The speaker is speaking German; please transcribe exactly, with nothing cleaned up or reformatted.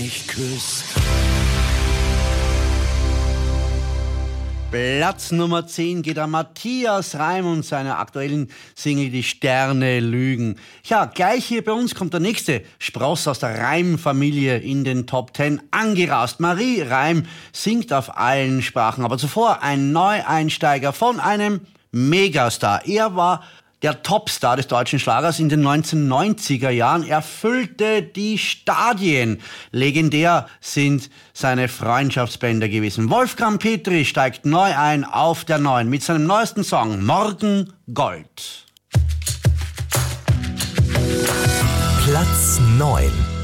mich küsst. Platz Nummer zehn geht an Matthias Reim und seiner aktuellen Single Die Sterne lügen. Ja, gleich hier bei uns kommt der nächste Spross aus der Reim-Familie in den Top Ten angerast. Marie Reim singt auf allen Sprachen, aber zuvor ein Neueinsteiger von einem Megastar. Er war der Topstar des deutschen Schlagers in den neunzehnhundertneunziger Jahren. Er füllte die Stadien. Legendär sind seine Freundschaftsbänder gewesen. Wolfgang Petri steigt neu ein auf der neun mit seinem neuesten Song Morgen Gold. Platz neun.